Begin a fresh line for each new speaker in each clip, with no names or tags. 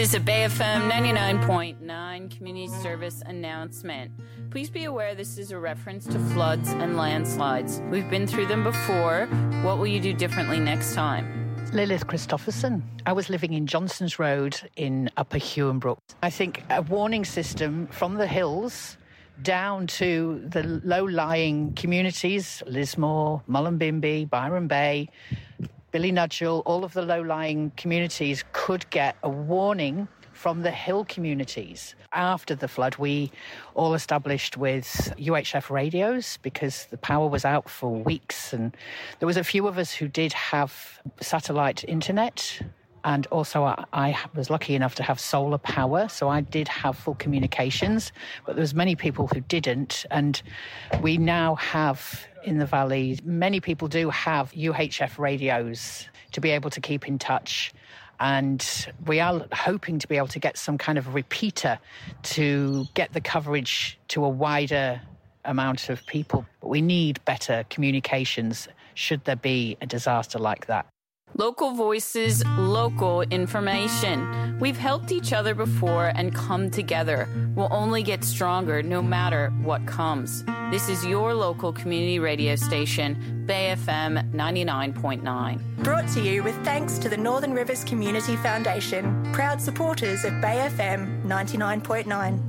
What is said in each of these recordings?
This is a Bay FM 99.9 community service announcement. Please be aware this is a reference to floods and landslides. We've been through them before. What will you do differently next time?
Lilith Christopherson. I was living in Johnson's Road in Upper Huonbrook. I think a warning system from the hills down to the low-lying communities, Lismore, Mullumbimby, Byron Bay, Ballynudgel, all of the low-lying communities could get a warning from the hill communities. After the flood, we all established with UHF radios because the power was out for weeks, and there was a few of us who did have satellite internet, and also I was lucky enough to have solar power, so I did have full communications, but there was many people who didn't, and we now have in the valley, many people do have UHF radios to be able to keep in touch. And we are hoping to be able to get some kind of repeater to get the coverage to a wider amount of people. But we need better communications should there be a disaster like that.
Local voices, local information. We've helped each other before and come together. We'll only get stronger no matter what comes. This is your local community radio station, Bay FM 99.9.
Brought to you with thanks to the Northern Rivers Community Foundation, proud supporters of Bay FM 99.9.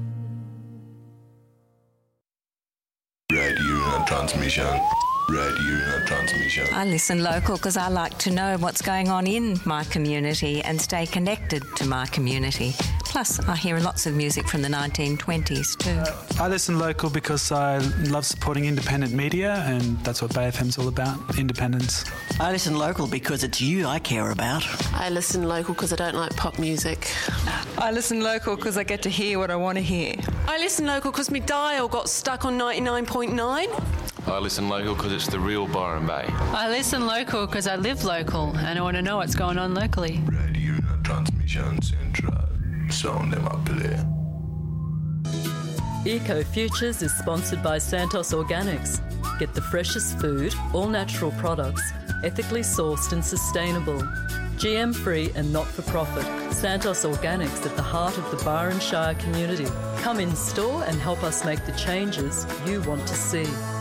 Radio transmission. Radio transmission.
I listen local because I like to know what's going on in my community and stay connected to my community. Plus, I hear lots of music from the 1920s too.
I listen local because I love supporting independent media, and that's what Bay FM's all about, independence.
I listen local because it's you I care about.
I listen local because I don't like pop music.
I listen local because I get to hear what I want to hear.
I listen local because my dial got stuck on 99.9.
I listen local because it's the real Byron Bay.
I listen local because I live local and I want to know what's going on locally.
Radio Transmission Central. Sound them up there.
Eco Futures is sponsored by Santos Organics. Get the freshest food, all natural products, ethically sourced and sustainable. GM-free and not-for-profit. Santos Organics at the heart of the Byron Shire community. Come in store and help us make the changes you want to see.